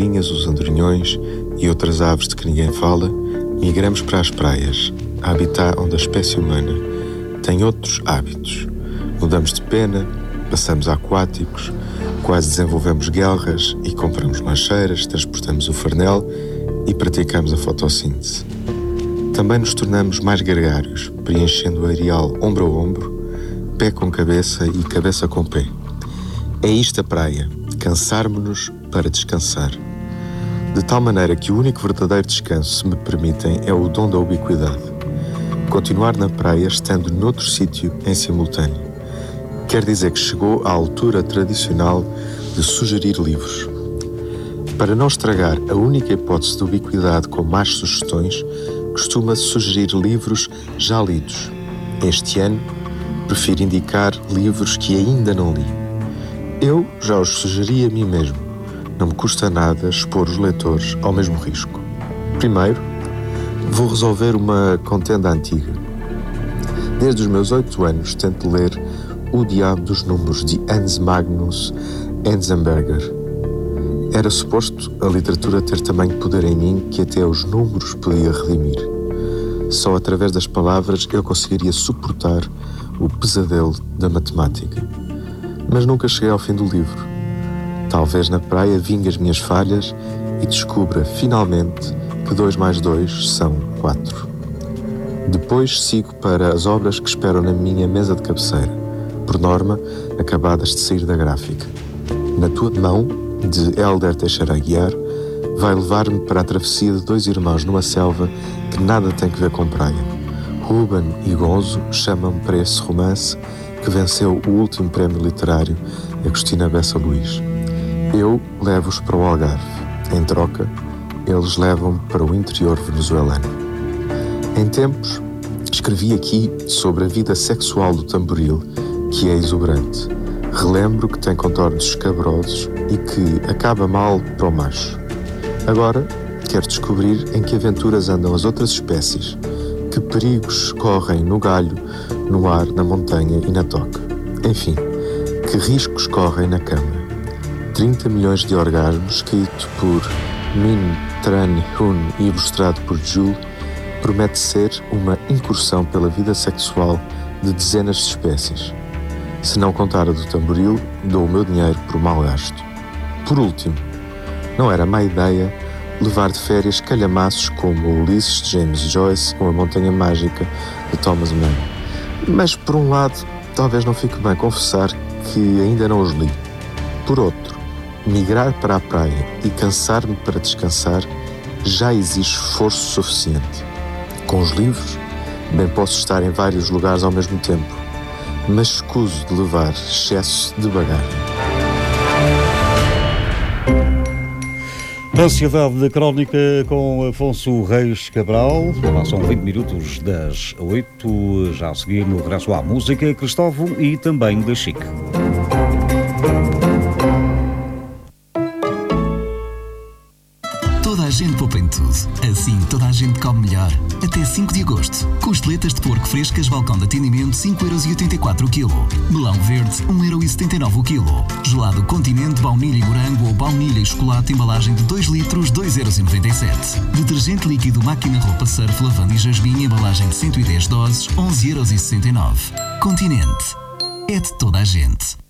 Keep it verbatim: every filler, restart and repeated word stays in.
vinhas, os andorinhões e outras aves de que ninguém fala, migramos para as praias, habitat onde a espécie humana tem outros hábitos. Mudamos de pena, passamos a aquáticos, quase desenvolvemos guelras e compramos lancheiras, transportamos o farnel e praticamos a fotossíntese. Também nos tornamos mais gregários, preenchendo o areal ombro a ombro, pé com cabeça e cabeça com pé. É isto a praia, cansarmos-nos para descansar. De tal maneira que o único verdadeiro descanso, se me permitem, é o dom da ubiquidade. Continuar na praia estando noutro sítio em simultâneo. Quer dizer que chegou à altura tradicional de sugerir livros. Para não estragar a única hipótese de ubiquidade com más sugestões, costuma sugerir livros já lidos. Este ano, prefiro indicar livros que ainda não li. Eu já os sugeri a mim mesmo. Não me custa nada expor os leitores ao mesmo risco. Primeiro, vou resolver uma contenda antiga. Desde os meus oito anos tento ler O Diabo dos Números de Hans Magnus Enzensberger. Era suposto a literatura ter tamanho poder em mim que até os números podia redimir. Só através das palavras eu conseguiria suportar o pesadelo da matemática. Mas nunca cheguei ao fim do livro. Talvez na praia vingue as minhas falhas e descubra, finalmente, que dois mais dois são quatro. Depois sigo para as obras que esperam na minha mesa de cabeceira, por norma, acabadas de sair da gráfica. Na Tua Mão, de Hélder Teixeira Aguiar, vai levar-me para a travessia de dois irmãos numa selva que nada tem que ver com praia. Ruben e Gonzo chamam-me para esse romance que venceu o último prémio literário Agostina Bessa Luís. Eu levo-os para o Algarve. Em troca, eles levam-me para o interior venezuelano. Em tempos, escrevi aqui sobre a vida sexual do tamboril, que é exuberante. Relembro que tem contornos escabrosos e que acaba mal para o macho. Agora, quero descobrir em que aventuras andam as outras espécies, que perigos correm no galho, no ar, na montanha e na toca. Enfim, que riscos correm na cama. trinta milhões de orgasmos, escrito por Min Tran Hun e ilustrado por Jules, promete ser uma incursão pela vida sexual de dezenas de espécies. Se não contar a do tamboril, dou o meu dinheiro por mal gasto. Por último, não era má ideia levar de férias calhamaços como o Ulisses de James Joyce ou a Montanha Mágica de Thomas Mann. Mas, por um lado, talvez não fique bem confessar que ainda não os li. Por outro, migrar para a praia e cansar-me para descansar já exige esforço suficiente. Com os livros, bem posso estar em vários lugares ao mesmo tempo, mas escuso de levar excesso de bagagem. Ansiedade da Crónica com Afonso Reis Cabral. Passam vinte minutos das oito. Já a seguir, no regresso à música, Cristóvão e também da Chic. Toda a gente poupa em tudo. Assim toda a gente come melhor. Até cinco de agosto. Costeletas de porco frescas, balcão de atendimento, cinco euros e oitenta e quatro o quilo. Melão verde, um euro e setenta e nove o quilo. Gelado Continente, baunilha e morango ou baunilha e chocolate, embalagem de dois litros, dois euros e noventa e sete. Detergente líquido máquina roupa surf, lavanda e jasmim, embalagem de cento e dez doses, onze euros e sessenta e nove. Continente. É de toda a gente.